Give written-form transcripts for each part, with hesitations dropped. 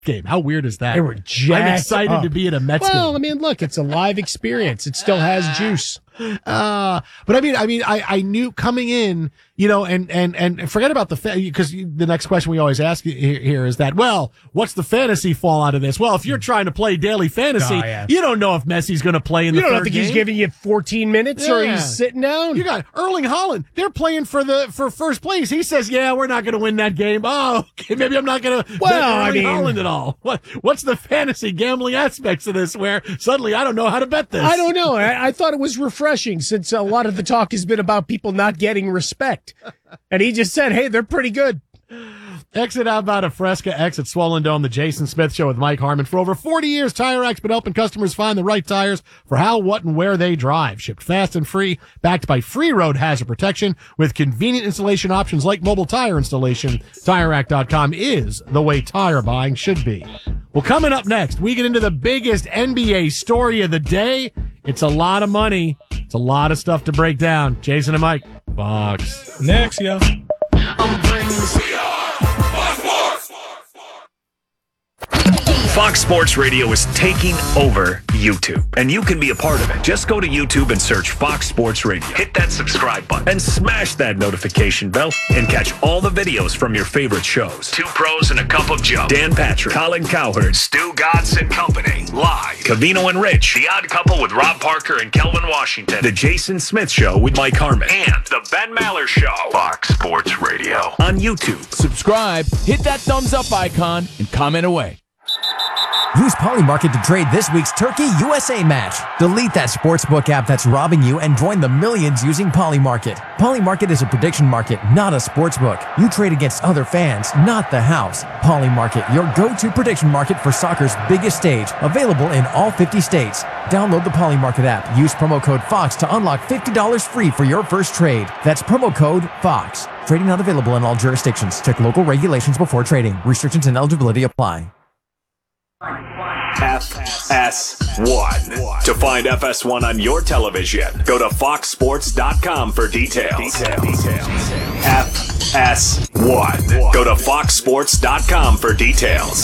game. How weird is that? They were jacked I'm excited up to be at a Mets game. Well, I mean, look, it's a live experience. It still has juice. But I knew coming in, and forget about because the next question we always ask here is that, well, what's the fantasy fallout of this? Well, if you're trying to play daily fantasy, you don't know if Messi's going to play in the third game. You don't think he's giving you 14 minutes or he's sitting down. You got Erling Haaland. They're playing for first place. He says, yeah, we're not going to win that game. Oh, okay, maybe I'm not going to bet Erling Haaland at all. What's the fantasy gambling aspects of this where suddenly I don't know how to bet this? I don't know. I thought it was refreshing since a lot of the talk has been about people not getting respect. And he just said, hey, they're pretty good. Exit Outbound of Fresca, exit Swollen Dome, the Jason Smith Show with Mike Harmon. For over 40 years, Tire Rack's been helping customers find the right tires for how, what, and where they drive. Shipped fast and free, backed by free road hazard protection with convenient installation options like mobile tire installation. TireRack.com is the way tire buying should be. Well, coming up next, we get into the biggest NBA story of the day. It's a lot of money. It's a lot of stuff to break down. Jason and Mike, Fox. Next, yo. Fox Sports Radio is taking over YouTube, and you can be a part of it. Just go to YouTube and search Fox Sports Radio. Hit that subscribe button and smash that notification bell and catch all the videos from your favorite shows. Two Pros and a Cup of Joe. Dan Patrick, Colin Cowherd, Stu Godson and Company. Live. Covino and Rich. The Odd Couple with Rob Parker and Kelvin Washington. The Jason Smith Show with Mike Harmon. And The Ben Maller Show. Fox Sports Radio. On YouTube. Subscribe, hit that thumbs up icon, and comment away. Use Polymarket to trade this week's Turkey USA match. Delete that sportsbook app that's robbing you and join the millions using Polymarket. Polymarket is a prediction market, not a sportsbook. You trade against other fans, not the house. Polymarket, your go-to prediction market for soccer's biggest stage. Available in all 50 states. Download the Polymarket app. Use promo code FOX to unlock $50 free for your first trade. That's promo code FOX. Trading not available in all jurisdictions. Check local regulations before trading. Restrictions and eligibility apply. FS1. To find FS1 on your television, go to foxsports.com for details. FS1. Go to foxsports.com for details.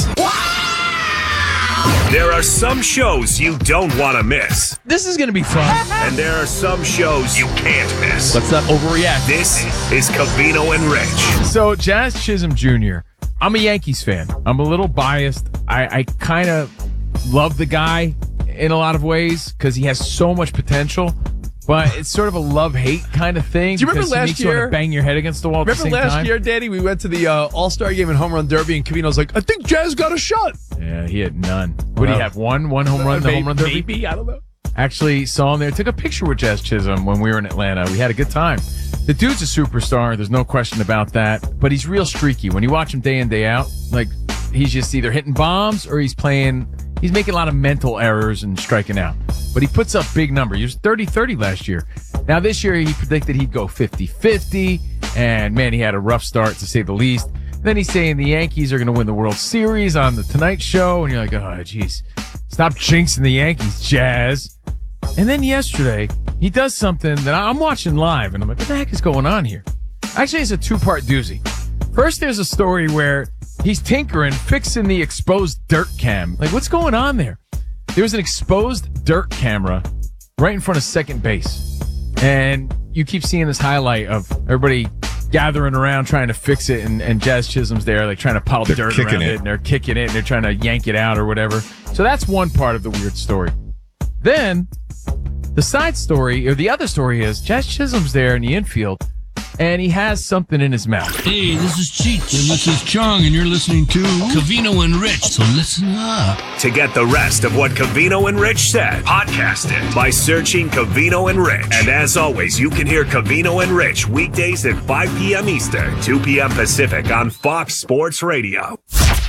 There are some shows you don't want to miss. This is going to be fun. And there are some shows you can't miss. Let's not overreact. This is Covino and Rich. So, Jazz Chisholm Jr., I'm a Yankees fan. I'm a little biased. I kind of love the guy in a lot of ways because he has so much potential, but it's sort of a love-hate kind of thing. Do you remember last year? You want to bang your head against the wall at the same time? Remember last year, Danny, we went to the All-Star game and Home Run Derby, and Covino's like, I think Jazz got a shot. Yeah, he had none. What do you have, one home run, the Home Run Derby? Maybe, I don't know. Actually saw him there. Took a picture with Jazz Chisholm when we were in Atlanta. We had a good time. The dude's a superstar. There's no question about that. But he's real streaky. When you watch him day in, day out, like he's just either hitting bombs or he's making a lot of mental errors and striking out. But he puts up big numbers. He was 30-30 last year. Now this year he predicted he'd go 50-50. And man, he had a rough start to say the least. Then he's saying the Yankees are going to win the World Series on the Tonight Show. And you're like, oh, geez. Stop jinxing the Yankees, Jazz. And then yesterday, he does something that I'm watching live, and I'm like, what the heck is going on here? Actually, it's a two-part doozy. First, there's a story where he's tinkering, fixing the exposed dirt cam. Like, what's going on there? There was an exposed dirt camera right in front of second base. And you keep seeing this highlight of everybody gathering around trying to fix it, and Jazz Chisholm's there, like trying to pile dirt around it, and they're kicking it, and they're trying to yank it out or whatever. So that's one part of the weird story. Then, the side story, or the other story is, Jazz Chisholm's there in the infield, and he has something in his mouth. Hey, this is Cheech, and this is Chong, and you're listening to Covino and Rich, so listen up. To get the rest of what Covino and Rich said, podcast it by searching Covino and Rich. And as always, you can hear Covino and Rich weekdays at 5 p.m. Eastern, 2 p.m. Pacific on Fox Sports Radio.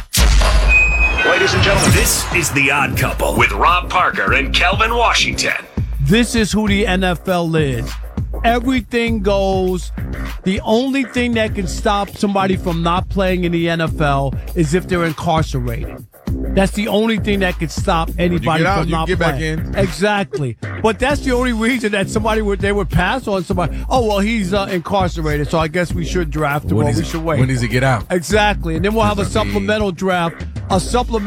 Ladies and gentlemen, this is The Odd Couple with Rob Parker and Kelvin Washington. This is who the NFL is. Everything goes. The only thing that can stop somebody from not playing in the NFL is if they're incarcerated. That's the only thing that could stop anybody from not playing. Back in. Exactly. But that's the only reason that they would pass on somebody. Oh, well, he's incarcerated, so I guess we should draft him or we should wait. When does he get out? Exactly. And then we'll have a supplemental draft a supplement